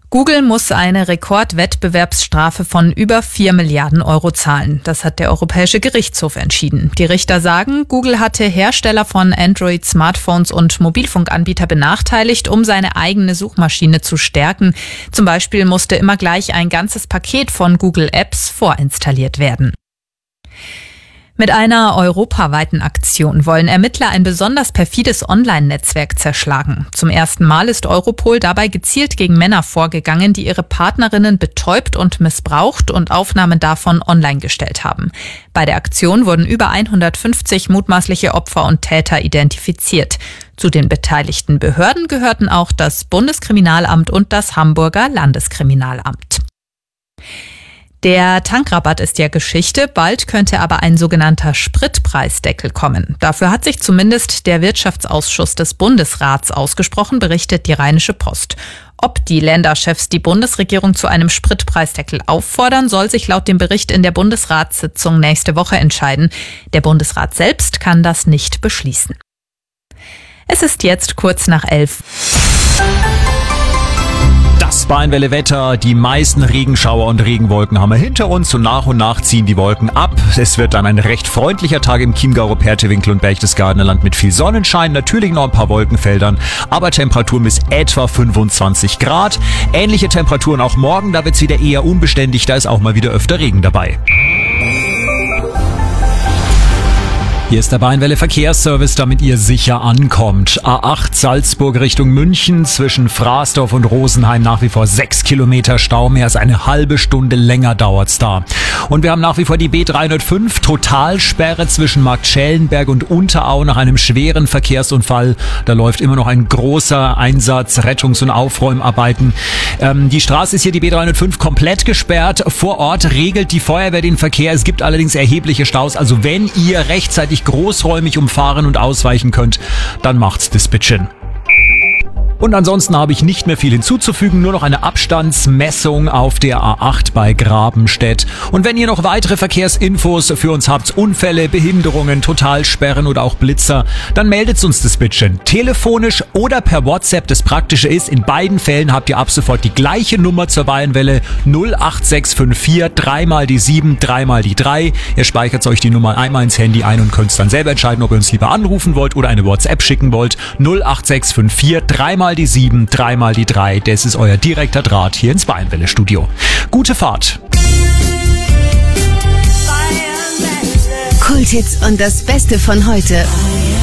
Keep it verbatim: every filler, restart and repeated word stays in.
Google muss eine Rekordwettbewerbsstrafe von über vier Milliarden Euro zahlen. Das hat der Europäische Gerichtshof entschieden. Die Richter sagen, Google hatte Hersteller von Android-Smartphones und Mobilfunkanbieter benachteiligt, um seine eigene Suchmaschine zu stärken. Zum Beispiel musste immer gleich ein ganzes Paket von Google Apps vorinstalliert werden. Mit einer europaweiten Aktion wollen Ermittler ein besonders perfides Online-Netzwerk zerschlagen. Zum ersten Mal ist Europol dabei gezielt gegen Männer vorgegangen, die ihre Partnerinnen betäubt und missbraucht und Aufnahmen davon online gestellt haben. Bei der Aktion wurden über hundertfünfzig mutmaßliche Opfer und Täter identifiziert. Zu den beteiligten Behörden gehörten auch das Bundeskriminalamt und das Hamburger Landeskriminalamt. Der Tankrabatt ist ja Geschichte, bald könnte aber ein sogenannter Spritpreisdeckel kommen. Dafür hat sich zumindest der Wirtschaftsausschuss des Bundesrats ausgesprochen, berichtet die Rheinische Post. Ob die Länderchefs die Bundesregierung zu einem Spritpreisdeckel auffordern, soll sich laut dem Bericht in der Bundesratssitzung nächste Woche entscheiden. Der Bundesrat selbst kann das nicht beschließen. Es ist jetzt kurz nach elf. Das Bayernwelle-Wetter, die meisten Regenschauer und Regenwolken haben wir hinter uns und nach und nach ziehen die Wolken ab. Es wird dann ein recht freundlicher Tag im Chiemgau, Pertewinkel und Berchtesgadener Land mit viel Sonnenschein, natürlich noch ein paar Wolkenfeldern, aber Temperaturen bis etwa fünfundzwanzig Grad. Ähnliche Temperaturen auch morgen, da wird es wieder eher unbeständig, da ist auch mal wieder öfter Regen dabei. Hier ist der Bayernwelle Verkehrsservice, damit ihr sicher ankommt. A acht Salzburg Richtung München, zwischen Fraßdorf und Rosenheim nach wie vor sechs Kilometer Stau, mehr als eine halbe Stunde länger dauert's da. Und wir haben nach wie vor die B dreihundertfünf, Totalsperre zwischen Marktschellenberg und Unterau nach einem schweren Verkehrsunfall. Da läuft immer noch ein großer Einsatz, Rettungs- und Aufräumarbeiten. Ähm, die Straße ist hier, die B dreihundertfünf, komplett gesperrt. Vor Ort regelt die Feuerwehr den Verkehr. Es gibt allerdings erhebliche Staus, also wenn ihr rechtzeitig großräumig umfahren und ausweichen könnt, dann macht's das bitte. Und ansonsten habe ich nicht mehr viel hinzuzufügen, nur noch eine Abstandsmessung auf der A acht bei Grabenstedt. Und wenn ihr noch weitere Verkehrsinfos für uns habt, Unfälle, Behinderungen, Totalsperren oder auch Blitzer, dann meldet uns das bitte. Telefonisch oder per WhatsApp. Das Praktische ist, in beiden Fällen habt ihr ab sofort die gleiche Nummer zur Bayernwelle null acht sechs fünf vier, dreimal die sieben, dreimal die drei. Ihr speichert euch die Nummer einmal ins Handy ein und könnt dann selber entscheiden, ob ihr uns lieber anrufen wollt oder eine WhatsApp schicken wollt. null acht sechs fünf vier, dreimal die sieben, dreimal die drei. Das ist euer direkter Draht hier ins Bayernwelle-Studio. Gute Fahrt. Kulthits und das Beste von heute.